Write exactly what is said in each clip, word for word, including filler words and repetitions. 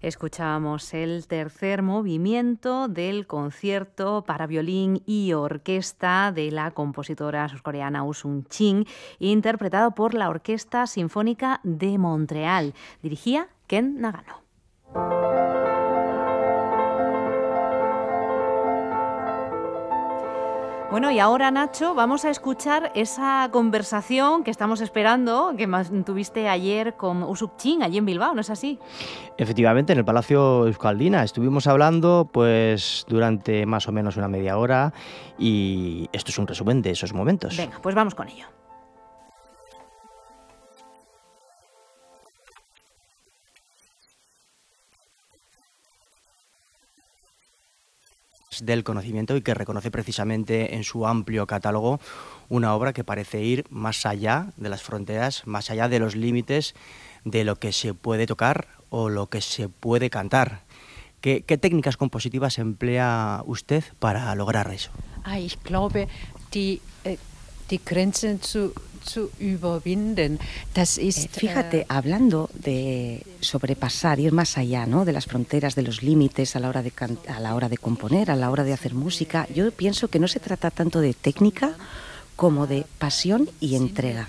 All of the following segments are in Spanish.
Escuchábamos el tercer movimiento del concierto para violín y orquesta de la compositora surcoreana Usung Chin, interpretado por la Orquesta Sinfónica de Montreal. Dirigía Ken Nagano. Bueno, y ahora, Nacho, vamos a escuchar esa conversación que estamos esperando, que tuviste ayer con Usung Chin, allí en Bilbao, ¿no es así? Efectivamente, en el Palacio Euskaldina estuvimos hablando pues durante más o menos una media hora y esto es un resumen de esos momentos. Venga, pues vamos con ello. Del conocimiento y que reconoce precisamente en su amplio catálogo una obra que parece ir más allá de las fronteras, más allá de los límites de lo que se puede tocar o lo que se puede cantar. ¿Qué, qué técnicas compositivas emplea usted para lograr eso? Ah, ich glaube, die, äh, die Grenzen zu zu überwinden. Das ist, Fíjate, hablando de sobrepasar, ir más allá, ¿no?, de las fronteras, de los límites a la hora de can- a la hora de componer, a la hora de hacer música, yo pienso que no se trata tanto de técnica como de pasión y entrega.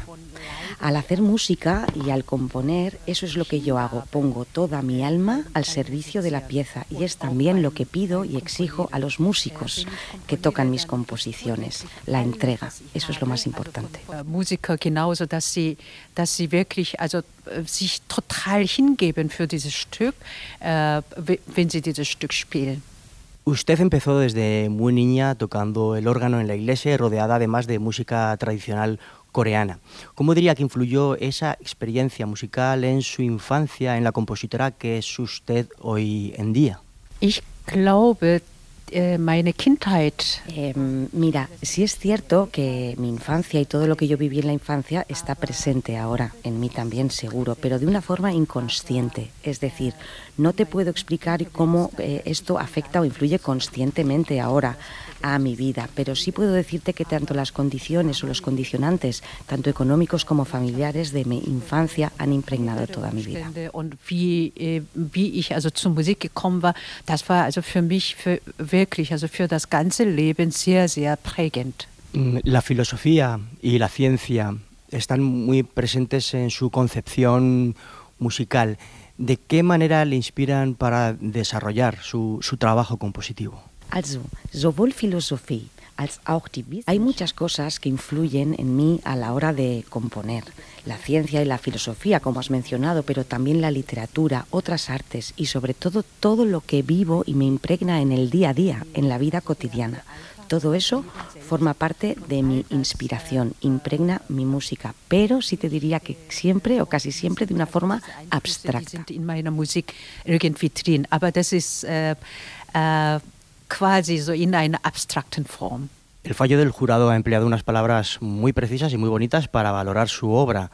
Al hacer música y al componer, eso es lo que yo hago, pongo toda mi alma al servicio de la pieza y es también lo que pido y exijo a los músicos que tocan mis composiciones, la entrega, eso es lo más importante. Musiker genauso, dass sie, dass sie wirklich also sich total hingeben für dieses Stück, äh, wenn sie dieses Stück spielen. Usted empezó desde muy niña tocando el órgano en la iglesia, rodeada además de música tradicional coreana. ¿Cómo diría que influyó esa experiencia musical en su infancia, en la compositora que es usted hoy en día? Ich glaube, meine Kindheit. Eh, mira, sí es cierto que mi infancia y todo lo que yo viví en la infancia está presente ahora, en mí también seguro, pero de una forma inconsciente. Es decir, no te puedo explicar cómo eh, esto afecta o influye conscientemente ahora a mi vida, pero sí puedo decirte que tanto las condiciones o los condicionantes, tanto económicos como familiares de mi infancia, han impregnado toda mi vida. Und wie, wie ich also zur Musik gekommen war, das war also für mich für, wirklich, also für das ganze Leben sehr, sehr prägend. La filosofía y la ciencia están muy presentes en su concepción musical. ¿De qué manera le inspiran para desarrollar su, su trabajo compositivo? Also, sowohl Philosophie als auch die Wissenschaft. Hay muchas cosas que influyen en mí a la hora de componer. La ciencia y la filosofía, como has mencionado, pero también la literatura, otras artes y sobre todo todo lo que vivo y me impregna en el día a día, en la vida cotidiana. Todo eso forma parte de mi inspiración, impregna mi música, pero sí te diría que siempre o casi siempre de una forma abstracta. In meiner Musik irgendwie drin, aber das ist äh, äh, quasi so in einer abstrakten Form. El fallo del jurado ha empleado unas palabras muy precisas y muy bonitas para valorar su obra.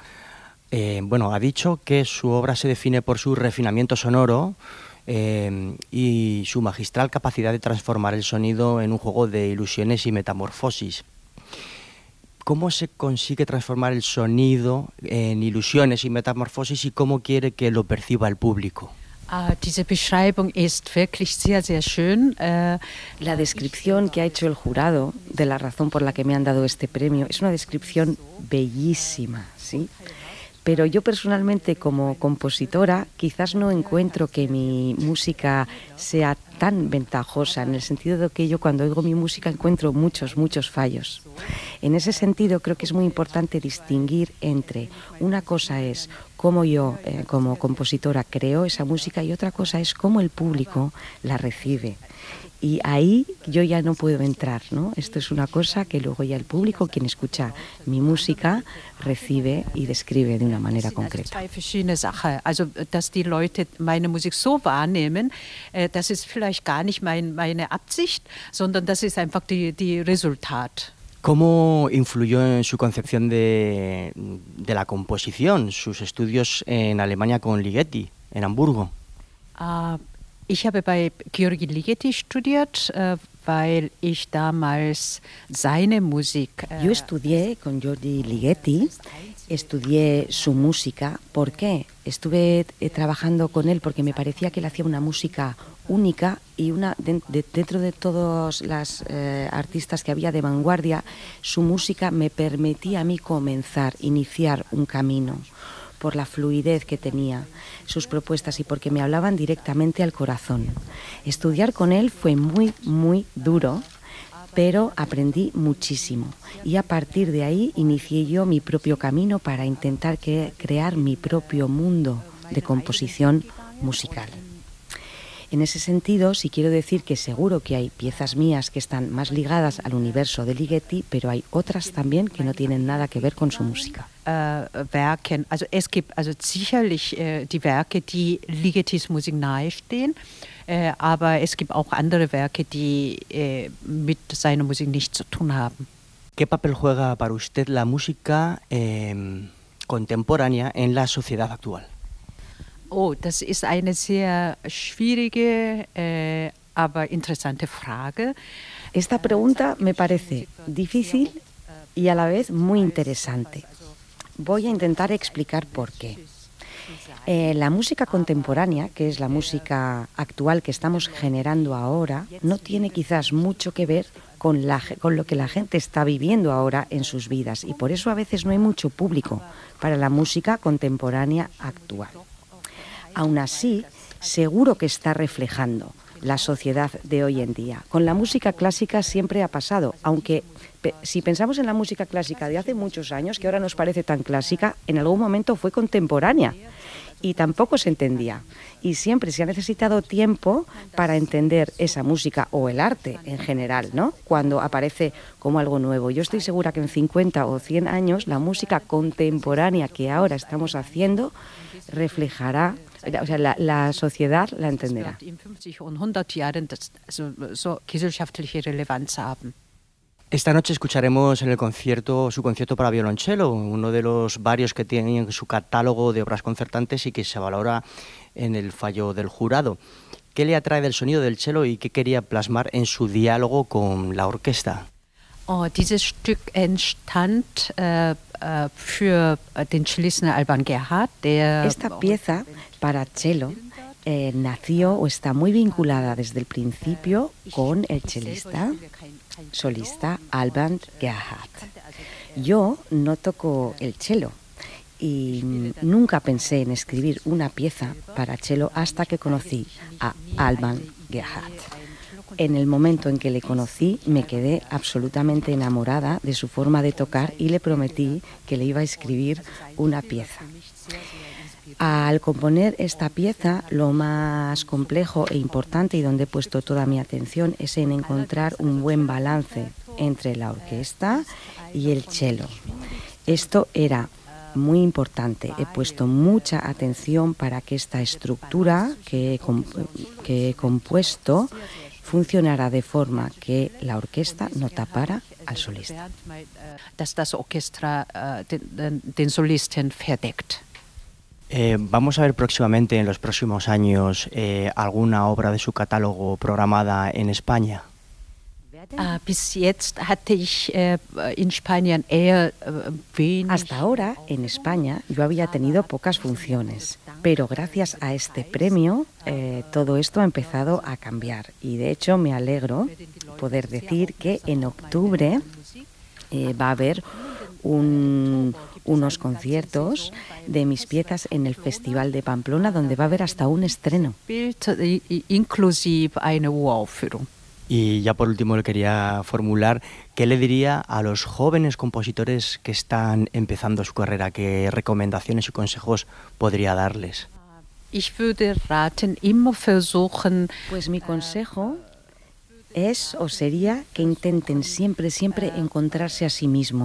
Eh, bueno, ha dicho que su obra se define por su refinamiento sonoro eh, y su magistral capacidad de transformar el sonido en un juego de ilusiones y metamorfosis. ¿Cómo se consigue transformar el sonido en ilusiones y metamorfosis y cómo quiere que lo perciba el público? Ah, diese Beschreibung ist wirklich sehr, sehr schön. Äh, la descripción que ha hecho el jurado de la razón por la que me han dado este premio es una descripción bellísima, ¿sí? Pero yo personalmente como compositora quizás no encuentro que mi música sea tan ventajosa, en el sentido de que yo cuando oigo mi música encuentro muchos, muchos fallos. En ese sentido creo que es muy importante distinguir entre una cosa es cómo yo eh, como compositora creo esa música y otra cosa es cómo el público la recibe. Y ahí yo ya no puedo entrar, ¿no? Esto es una cosa que luego ya el público, quien escucha mi música, recibe y describe de una manera concreta. Zwei verschiedene Sachen. Also, dass die Leute meine Musik so wahrnehmen, äh, das ist vielleicht gar nicht mein, meine Absicht, sondern das ist einfach die, die Resultat. ¿Cómo influyó en su concepción de, de la composición, sus estudios en Alemania con Ligeti, en Hamburgo? Uh, Ich habe bei György Ligeti studiert, weil ich damals seine Musik. Äh, Yo estudié con Giorgi Ligeti, estudié su música. ¿Por qué? Estuve eh, trabajando con él porque me parecía que él hacía una música única y una de, de, dentro de todos las eh, artistas que había de vanguardia, su música me permitía a mí comenzar, iniciar un camino por la fluidez que tenía sus propuestas y porque me hablaban directamente al corazón. Estudiar con él fue muy, muy duro, pero aprendí muchísimo y a partir de ahí inicié yo mi propio camino para intentar que, crear mi propio mundo de composición musical. En ese sentido, sí quiero decir que seguro que hay piezas mías que están más ligadas al universo de Ligeti, pero hay otras también que no tienen nada que ver con su música. Äh, Werken, also es gibt also sicherlich äh, die Werke, die Ligetis Musik nahestehen, äh, aber es gibt auch andere Werke, die äh, mit seiner Musik nichts zu tun haben. ¿Qué papel juega para usted la música eh, contemporánea en la sociedad actual? Oh, das ist eine sehr schwierige, äh, aber interessante Frage. Esta pregunta me parece difícil y a la vez muy interesante. Voy a intentar explicar por qué. Eh, la música contemporánea, que es la música actual que estamos generando ahora, no tiene quizás mucho que ver con, la, con lo que la gente está viviendo ahora en sus vidas y por eso a veces no hay mucho público para la música contemporánea actual. Aún así, seguro que está reflejando la sociedad de hoy en día. Con la música clásica siempre ha pasado, aunque pe- si pensamos en la música clásica de hace muchos años, que ahora nos parece tan clásica, en algún momento fue contemporánea y tampoco se entendía. Y siempre se ha necesitado tiempo para entender esa música o el arte en general, ¿no? Cuando aparece como algo nuevo. Yo estoy segura que en cincuenta o cien años la música contemporánea que ahora estamos haciendo reflejará, o sea, la, la sociedad la entenderá. In fünfzig und hundert Jahren das, also, so gesellschaftliche Relevanz haben. Esta noche escucharemos en el concierto su concierto para violonchelo, uno de los varios que tiene en su catálogo de obras concertantes y que se valora en el fallo del jurado. ¿Qué le atrae del sonido del cello y qué quería plasmar en su diálogo con la orquesta? Oh, dieses Stück entstand äh, äh, für den Cellisten Alban Gerhard, der Esta pieza para cello eh, nació o está muy vinculada desde el principio con el chelista solista Alban Gerhard. Yo no toco el cello y nunca pensé en escribir una pieza para cello hasta que conocí a Alban Gerhard. En el momento en que le conocí me quedé absolutamente enamorada de su forma de tocar y le prometí que le iba a escribir una pieza. Al componer esta pieza, lo más complejo e importante y donde he puesto toda mi atención es en encontrar un buen balance entre la orquesta y el cello. Esto era muy importante. He puesto mucha atención para que esta estructura que he, comp- que he compuesto funcionara de forma que la orquesta no tapara al solista. dass das Orchester äh, den, den Solisten verdeckt. Eh, ¿Vamos a ver próximamente, en los próximos años, eh, alguna obra de su catálogo programada en España? Äh, bis jetzt hatte ich äh, in Spanien eher äh, wenig. Hasta ahora, en España, yo había tenido pocas funciones, pero gracias a este premio eh, todo esto ha empezado a cambiar. Y de hecho me alegro poder decir que en octubre eh, va a haber un, unos conciertos de mis piezas en el Festival de Pamplona, donde va a haber hasta un estreno. Bild, äh, inklusive eine Uraufführung. Y ya por último le quería formular, ¿qué le diría a los jóvenes compositores que están empezando su carrera? ¿Qué recomendaciones y consejos podría darles? Ich würde raten, immer versuchen, Pues mi consejo es o sería que intenten siempre, siempre encontrarse a sí mismos.